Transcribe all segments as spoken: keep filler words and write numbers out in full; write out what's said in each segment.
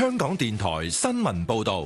香港電台新聞報道。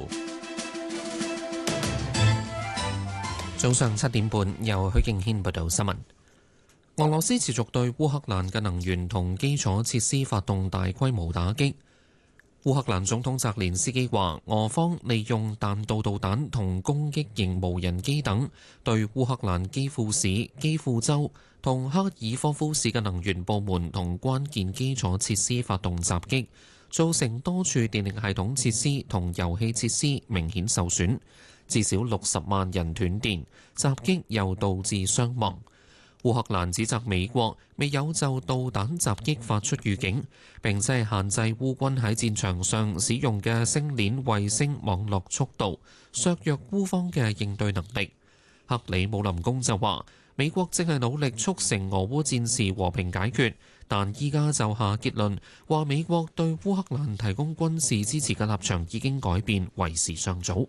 早上七點半，由許敬軒報道新聞。俄羅斯持續對烏克蘭嘅能源同基礎設施發動大規模打擊。烏克蘭總統澤連斯基話，俄方利用彈道導彈同攻擊型無人機等，對烏克蘭基輔市、基輔州同哈爾科夫市嘅能源部門同關鍵基礎設施發動襲擊，造成多處電力系統設施同油氣設施明顯受損，至少六十萬人斷電，襲擊又導致傷亡。烏克蘭指責美國未有就導彈襲擊發出預警，並且限制烏軍喺戰場上使用嘅星鏈衛星網絡速度，削弱烏方嘅應對能力。克里姆林宮就話，美國正係努力促成俄烏戰事和平解決，但依家就下結論，話美國對烏克蘭提供軍事支持嘅立場已經改變，為時尚早。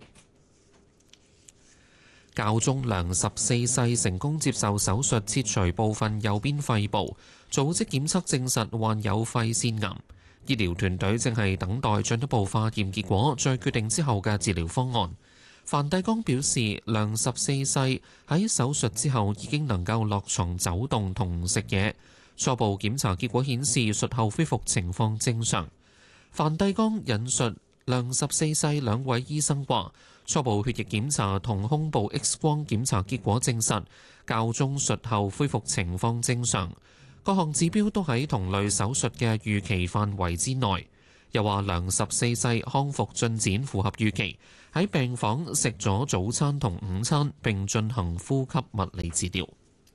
教宗良十四世成功接受手術切除部分右邊肺部，組織檢測證實患有肺腺癌。醫療團隊正係等待進一步化驗結果，再決定之後嘅治療方案。梵蒂岡表示，良十四世喺手術之後已經能夠落床走動同食嘢。初步檢查結果顯示，術後恢復情況正常。梵蒂岡引述良十四世兩位醫生話，初步血液檢查同胸部 X 光檢查結果證實，教宗術後恢復情況正常，各項指標都喺同類手術嘅預期範圍之內。又話良十四世康復進展符合預期，喺病房食咗早餐同午餐，並進行呼吸物理治療。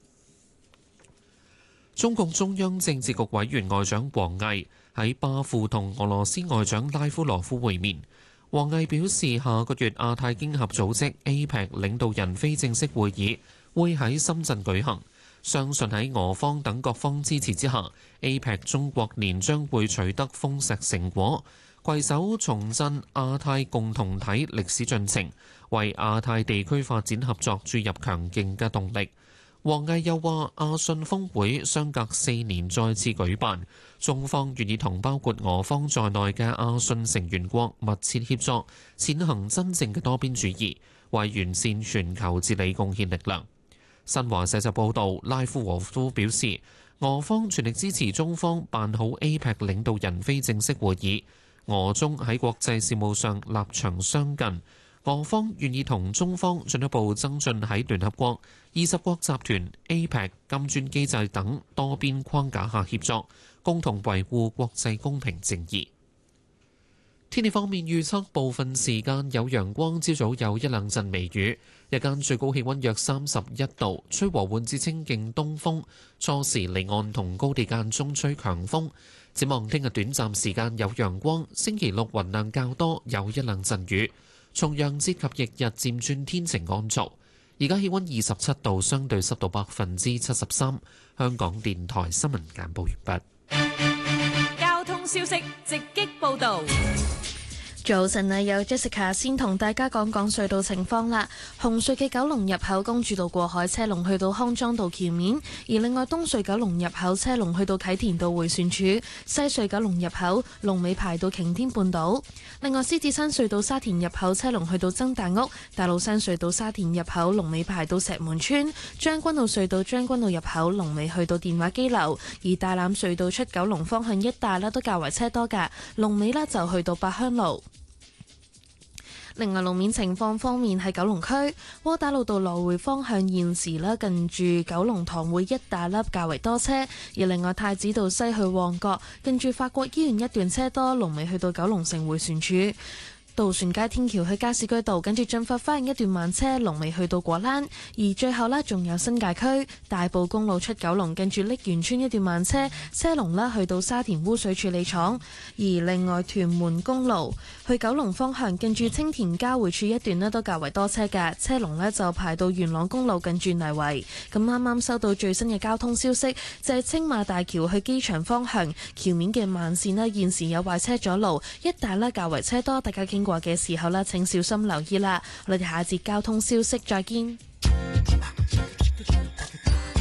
中共中央政治局委員外長王毅喺巴庫同俄羅斯外長拉夫羅夫會面。王毅表示，下個月亞太經合組織 A P E C 領導人非正式會議會喺深圳舉行，相信喺俄方等各方支持之下 ，A P E C 中國年將會取得豐碩成果，攜手重振亞太共同體歷史進程，為亞太地區發展合作注入強勁嘅動力。王毅又話，亞信峰會相隔四年再次舉辦，中方願意同包括俄方在內嘅亞信成員國密切協作，踐行真正嘅多邊主義，為完善全球治理貢獻力量。新華社就報道，拉夫羅夫表示，俄方全力支持中方辦好 A P E C 領導人非正式會議，俄中喺國際事務上立場相近。俄方願意同中方進一步增進喺聯合國、二十國集團、A P E C、金磚機制等多邊框架下協作，共同維護國際公平正義。天氣方面預測，部分時間有陽光，朝早有一兩陣微雨，日間最高氣溫約三十一度，吹和緩至清勁東風，初時離岸同高地間中吹強風。展望聽日短暫時間有陽光，星期六雲量較多，有一兩陣雨。重陽節及翌日漸轉天晴乾燥，而家氣溫二十七度，相對濕度百分之七十三。香港電台新聞簡報完畢。交通消息直擊報導。 早晨啊，有 Jessica 先同大家講講隧道情況啦。紅隧嘅九龍入口公主道過海車龍去到康莊道橋面，而另外東隧九龍入口車龍去到啟田道迴旋處，西隧九龍入口龍尾排到擎天半島。另外獅子山隧道沙田入口車龍去到曾大屋，大老山隧道沙田入口龍尾排到石門村，將軍澳隧道將軍澳入口龍尾去到電話機樓，而大欖隧道出九龍方向一帶咧都較為車多㗎，龍尾咧就去到八鄉路。另外路面情況方面，喺九龍區窩打老道來回方向現時咧近住九龍塘會一帶粒較為多車，而另外太子道西去旺角近住法國醫院一段車多，龍尾去到九龍城迴旋處。渡船街天橋去加士居道，跟住進發花園一段慢車，龍尾去到果欄。而最後呢，仲有新界區大埔公路出九龍，跟住瀝源村一段慢車，車龍呢去到沙田污水處理廠。而另外屯門公路去九龍方向，跟住青田交匯處一段呢都較為多車嘅，車龍呢就排到元朗公路近住泥圍。咁啱啱收到最新嘅交通消息，就係青馬大橋去機場方向橋面嘅慢線呢，現時有壞車阻路，一帶呢較為車多，大家經過嘅時候呢，請小心留意啦。我哋下一節交通消息再見。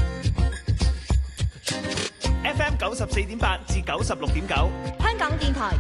F M 九十四點八至九十六點九， 香港電台